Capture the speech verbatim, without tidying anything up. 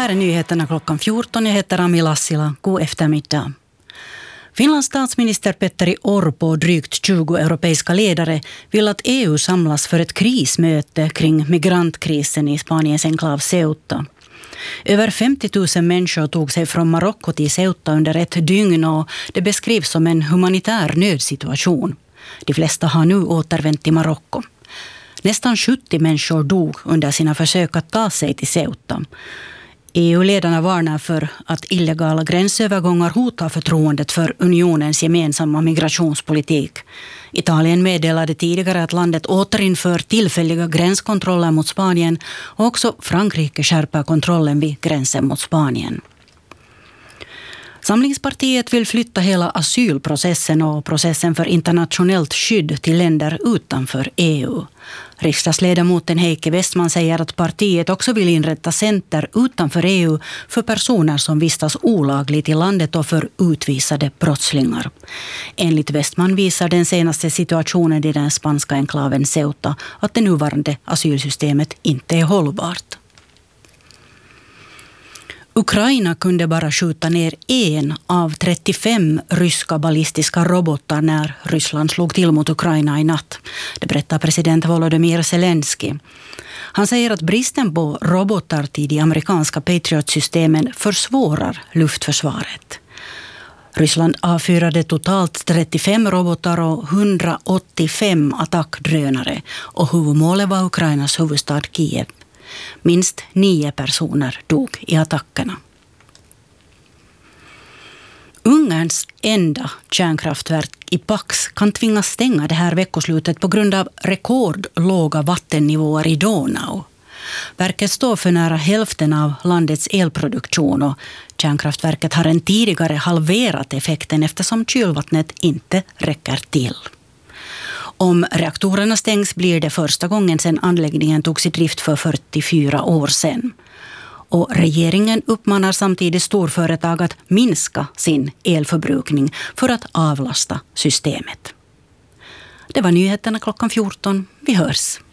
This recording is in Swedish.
här är nyheterna klockan fjorton. Jag heter Ami Lassila. God eftermiddag. Finlands statsminister Petteri Orpo och drygt tjugo europeiska ledare vill att E U samlas för ett krismöte kring migrantkrisen i Spaniens enklav Ceuta. Över femtio tusen människor tog sig från Marocko till Ceuta under ett dygn och det beskrivs som en humanitär nödsituation. De flesta har nu återvänt till Marocko. Nästan sjuttio människor dog under sina försök att ta sig till Ceuta. E U-ledarna varnar för att illegala gränsövergångar hotar förtroendet för unionens gemensamma migrationspolitik. Italien meddelade tidigare att landet återinför tillfälliga gränskontroller mot Spanien och också Frankrike skärper kontrollen vid gränsen mot Spanien. Samlingspartiet vill flytta hela asylprocessen och processen för internationellt skydd till länder utanför E U. Riksdagsledamoten Heikki Westman säger att partiet också vill inrätta center utanför E U för personer som vistas olagligt i landet och för utvisade brottslingar. Enligt Westman visar den senaste situationen i den spanska enklaven Ceuta att det nuvarande asylsystemet inte är hållbart. Ukraina kunde bara skjuta ner en av trettiofem ryska ballistiska robotar när Ryssland slog till mot Ukraina i natt. Det berättar president Volodymyr Zelensky. Han säger att bristen på robotar till de amerikanska Patriot-systemen försvårar luftförsvaret. Ryssland avfyrade totalt trettiofem robotar och hundraåttiofem attackdrönare och huvudmålet var Ukrainas huvudstad Kiev. Minst nio personer dog i attackerna. Ungerns enda kärnkraftverk i Paks kan tvingas stänga det här veckoslutet på grund av rekordlåga vattennivåer i Donau. Verket står för nära hälften av landets elproduktion och kärnkraftverket har en tidigare halverat effekten eftersom kylvattnet inte räcker till. Om reaktorerna stängs blir det första gången sedan anläggningen togs i drift för fyrtiofyra år sedan. Och regeringen uppmanar samtidigt storföretag att minska sin elförbrukning för att avlasta systemet. Det var nyheterna klockan fjorton. Vi hörs.